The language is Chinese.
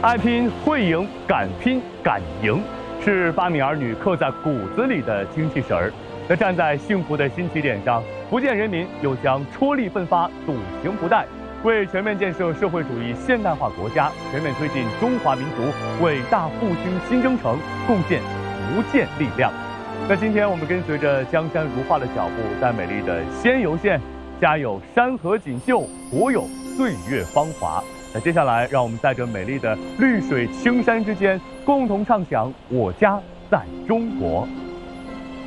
爱拼会赢，敢拼敢赢，是八米儿女刻在骨子里的精气神儿。那站在幸福的新起点上，福建人民又将出力奋发，笃行不怠，为全面建设社会主义现代化国家、全面推进中华民族伟大复兴新征程贡献无限力量。那今天我们跟随着江山如画的脚步，在美丽的仙游县，家有山河锦绣，国有岁月芳华。那接下来，让我们在这美丽的绿水青山之间，共同畅想我家在中国。